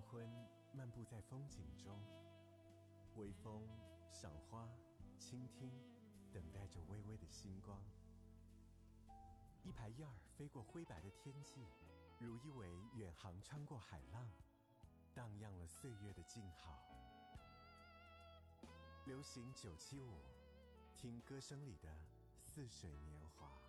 昏漫步在风景中，微风、赏花、倾听，等待着微微的星光。一排燕儿飞过灰白的天际，如一尾远航穿过海浪，荡漾了岁月的静好。流行975，听歌声里的似水年华。